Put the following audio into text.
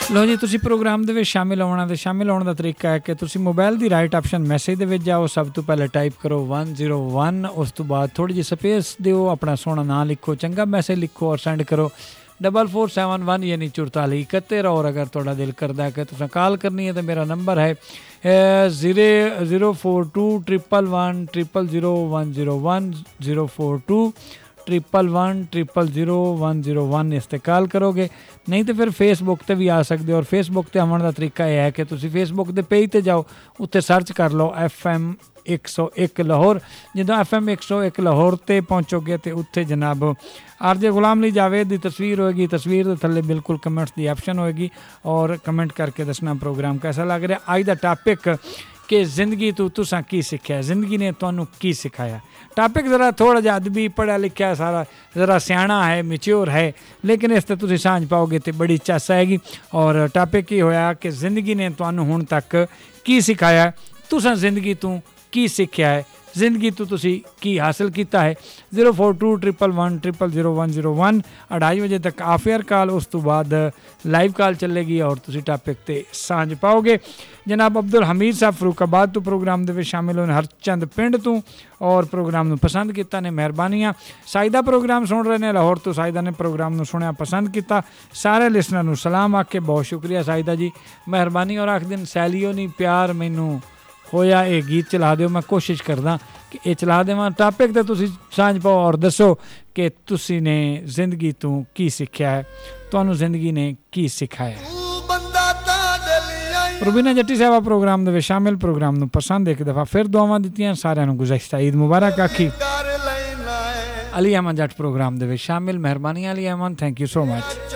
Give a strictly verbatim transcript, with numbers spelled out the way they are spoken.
ਲਓ ਜੀ, ਤੁਸੀਂ ਪ੍ਰੋਗਰਾਮ ਦੇ ਵਿੱਚ ਸ਼ਾਮਿਲ ਹੋਣਾ ਅਤੇ ਸ਼ਾਮਿਲ ਹੋਣ ਦਾ ਤਰੀਕਾ ਹੈ ਕਿ ਤੁਸੀਂ ਮੋਬਾਈਲ ਦੀ ਰਾਈਟ ਆਪਸ਼ਨ ਮੈਸੇਜ ਦੇ ਵਿੱਚ ਜਾਓ। ਸਭ ਤੋਂ ਪਹਿਲਾਂ ਟਾਈਪ ਕਰੋ ਵਨ ਜ਼ੀਰੋ ਵਨ, ਉਸ ਤੋਂ ਬਾਅਦ ਥੋੜ੍ਹੀ ਜਿਹੀ ਸਪੇਸ ਦਿਓ, ਆਪਣਾ ਸੋਹਣਾ ਨਾਂ ਲਿਖੋ, ਚੰਗਾ ਮੈਸੇਜ ਲਿਖੋ ਔਰ ਸੈਂਡ ਕਰੋ डबल फोर सैवन वन यानी चुरताली इकहत्तर। और अगर थोड़ा दिल करता है कि तुसें कॉल करनी है तो मेरा नंबर है zero zero four to triple one triple zero one zero one zero four to triple one triple zero one zero one इस ते कॉल करोगे। नहीं तो फिर फेसबुक ते भी आ सकते हो। और फेसबुक ते आने का तरीका यह है कि तुसी फेसबुक के पेज ते जाओ, उत्ते सर्च कर लो एफ एम एक सौ एक लाहौर। जो एफ एम एक सौ एक लाहौर ते पहुँचोगे तो उत्थे जनाब आर जे गुलाम अली जावेद की तस्वीर होएगी। तस्वीर के थले बिल्कुल कमेंट्स की ऑप्शन होएगी और कमेंट करके दसना प्रोग्राम कैसा लग रहा। अज का टॉपिक कि जिंदगी तो तुसां की सिक्ख्या, जिंदगी ने तुहानू की सिखाया। टॉपिक ज़रा थोड़ा जिहा अदबी पढ़ा लिखा सारा ज़रा सियाणा है, मैच्योर है, लेकिन इस ते तुसीं सांझ पाओगे तो बड़ी चस आएगी। और टॉपिक ये होया कि जिंदगी ने तुहानू हुण तक की सिखाया, तुसां जिंदगी तो की सिक्ख्या है, जिंदगी तो तुसी की हासिल किया है। Zero four to triple one triple zero one zero one अढ़ाई बजे तक आफेयर कॉल, उस तो बाद लाइव कॉल चलेगी और तुसी टॉपिक ते सांझ पाओगे। जनाब अब्दुल हमीद साहब फरूकाबाद तो प्रोग्राम दे विच शामिल होने, हरचंद पिंड तो और प्रोग्राम नूं पसंद किया ने मेहरबानियां। साइदा प्रोग्राम सुन रहे ने लाहौर तो, साइदा ने प्रोग्राम नूं सुनिया पसंद किया। सारे लिसनर नूं सलाम आके बहुत शुक्रिया साइदा जी, मेहरबानी। और आख दिन सैलियो नहीं प्यार मैनू होया ये गीत चला दो, मैं कोशिश करदा कि ये चला देवां। टॉपिक तो तुसी सांझ पाओ और दसो कि तुसी ने जिंदगी तो की सिक्ख्या है, तुहानू जिंदगी ने की सिखाया। रुबीना जट्टी साहब प्रोग्राम दे शामिल, प्रोग्राम नूं पसंद एक दफ़ा फिर दुआवां दित्तियां, सारिआं नूं गुज़श्ता ईद मुबारक आखी। अली अहमद जट प्रोग्राम दे शामिल, मेहरबानी Ali Ahmad, thank you so much.